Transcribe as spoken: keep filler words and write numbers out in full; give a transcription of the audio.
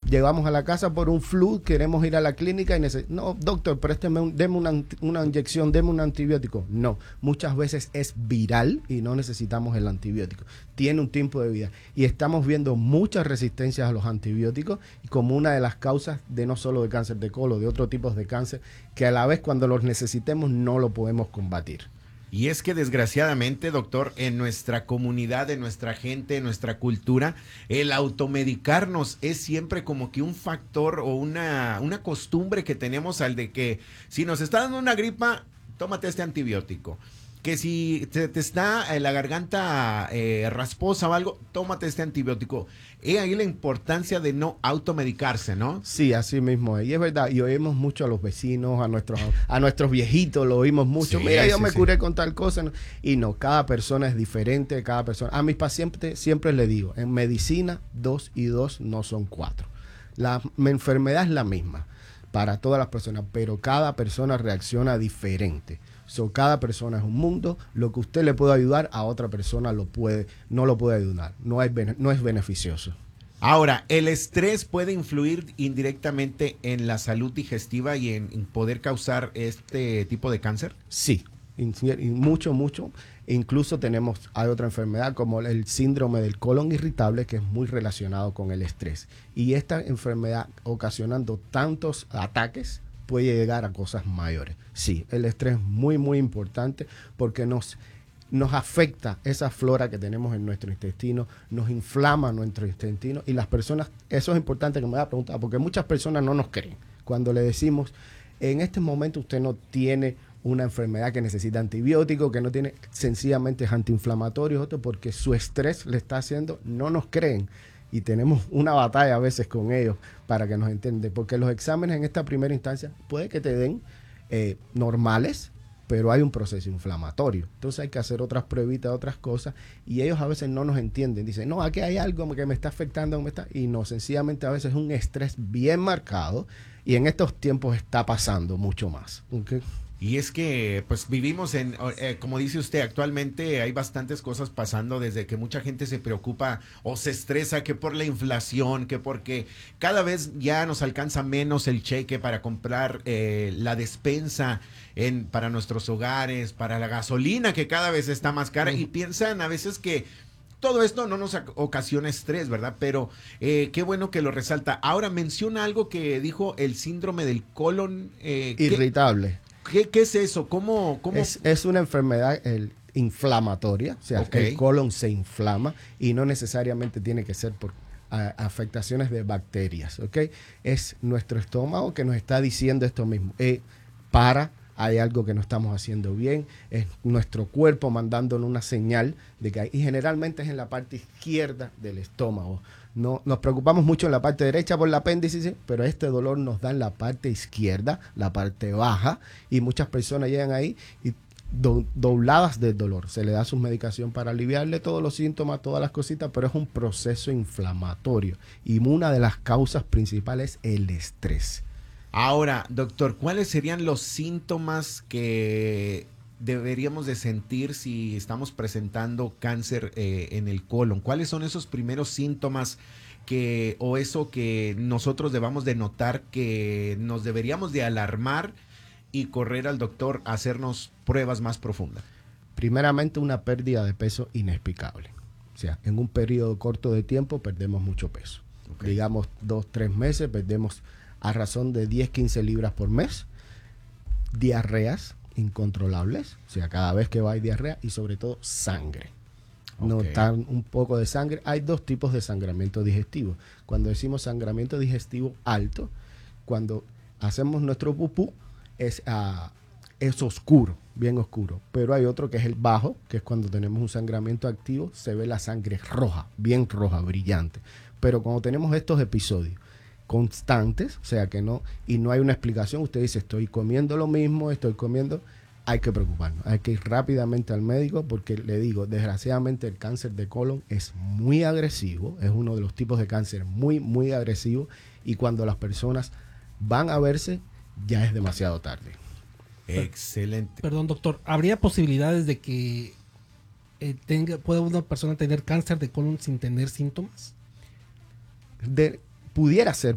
llegamos a la casa por un flu, queremos ir a la clínica y neces- no, doctor, présteme un, deme una, una inyección, deme un antibiótico. No, muchas veces es viral y no necesitamos el antibiótico. Tiene un tiempo de vida. Y estamos viendo muchas resistencias a los antibióticos como una de las causas de no solo de cáncer de colon, de otros tipos de cáncer, que a la vez cuando los necesitemos no lo podemos combatir. Y es que desgraciadamente, doctor, en nuestra comunidad, en nuestra gente, en nuestra cultura, el automedicarnos es siempre como que un factor o una, una costumbre que tenemos al de que si nos está dando una gripa, tómate este antibiótico. Que si te, te está en la garganta eh, rasposa o algo, tómate este antibiótico. He ahí la importancia de no automedicarse, ¿no? Sí, así mismo es. Y es verdad, y oímos mucho a los vecinos, a nuestros, a nuestros viejitos, lo oímos mucho. Sí, Mira, yo sí, me sí. curé con tal cosa. ¿no? Y no, cada persona es diferente, cada persona. A mis pacientes siempre les digo, en medicina, dos y dos no son cuatro. La enfermedad es la misma para todas las personas, pero cada persona reacciona diferente. So, cada persona es un mundo. Lo que usted le puede ayudar a otra persona lo puede, no lo puede ayudar. No, hay, no es beneficioso. Ahora, ¿el estrés puede influir indirectamente en la salud digestiva y en, en poder causar este tipo de cáncer? Sí, y mucho, mucho. Incluso tenemos, hay otra enfermedad como el síndrome del colon irritable que es muy relacionado con el estrés. Y esta enfermedad, ocasionando tantos ataques, puede llegar a cosas mayores. Sí, el estrés es muy, muy importante porque nos, nos afecta esa flora que tenemos en nuestro intestino, nos inflama nuestro intestino y las personas, eso es importante que me haya preguntado, porque muchas personas no nos creen. Cuando le decimos, en este momento usted no tiene una enfermedad que necesita antibiótico, que no tiene, sencillamente es antiinflamatorio, otro porque su estrés le está haciendo, no nos creen. Y tenemos una batalla a veces con ellos para que nos entiendan, porque los exámenes en esta primera instancia puede que te den eh, normales, pero hay un proceso inflamatorio. Entonces hay que hacer otras pruebitas, otras cosas, y ellos a veces no nos entienden. Dicen, no, aquí hay algo que me está afectando, me está... y no, sencillamente a veces es un estrés bien marcado, y en estos tiempos está pasando mucho más. ¿Okay? Y es que, pues vivimos en, eh, como dice usted, actualmente hay bastantes cosas pasando desde que mucha gente se preocupa o se estresa que por la inflación, que porque cada vez ya nos alcanza menos el cheque para comprar eh, la despensa en, para nuestros hogares, para la gasolina que cada vez está más cara, y piensan a veces que todo esto no nos ocasiona estrés, ¿verdad? Pero eh, qué bueno que lo resalta. Ahora menciona algo que dijo el síndrome del colon eh, irritable. ¿Qué, ¿Qué es eso? ¿Cómo? cómo? Es, es una enfermedad el, inflamatoria, o sea, okay. El colon se inflama y no necesariamente tiene que ser por a, afectaciones de bacterias, ¿ok? Es nuestro estómago que nos está diciendo esto mismo. Eh, para, hay algo que no estamos haciendo bien, es nuestro cuerpo mandándonos una señal de que hay, y generalmente es en la parte izquierda del estómago. No, nos preocupamos mucho en la parte derecha por el apéndice, ¿sí? Pero este dolor nos da en la parte izquierda, la parte baja, y muchas personas llegan ahí y do, dobladas del dolor. Se le da su medicación para aliviarle todos los síntomas, todas las cositas, pero es un proceso inflamatorio. Y una de las causas principales es el estrés. Ahora, doctor, ¿cuáles serían los síntomas que deberíamos de sentir si estamos presentando cáncer eh, en el colon? ¿Cuáles son esos primeros síntomas que o eso que nosotros debamos de notar que nos deberíamos de alarmar y correr al doctor a hacernos pruebas más profundas? Primeramente, una pérdida de peso inexplicable. O sea, en un periodo corto de tiempo perdemos mucho peso. Okay. Digamos, dos, tres meses, perdemos a razón de diez, quince libras por mes. Diarreas incontrolables, o sea, cada vez que va hay diarrea, y sobre todo sangre. Okay. Notar un poco de sangre. Hay dos tipos de sangramiento digestivo. Cuando decimos sangramiento digestivo alto, cuando hacemos nuestro pupú, es, uh, es oscuro, bien oscuro. Pero hay otro que es el bajo, que es cuando tenemos un sangramiento activo, se ve la sangre roja, bien roja, brillante. Pero cuando tenemos estos episodios constantes, o sea que no, y no hay una explicación, usted dice, estoy comiendo lo mismo, estoy comiendo, hay que preocuparnos, hay que ir rápidamente al médico, porque le digo, desgraciadamente el cáncer de colon es muy agresivo, es uno de los tipos de cáncer muy, muy agresivo, y cuando las personas van a verse, ya es demasiado tarde. Excelente. Perdón, doctor, ¿habría posibilidades de que eh, tenga, pueda una persona tener cáncer de colon sin tener síntomas? De, pudiera ser,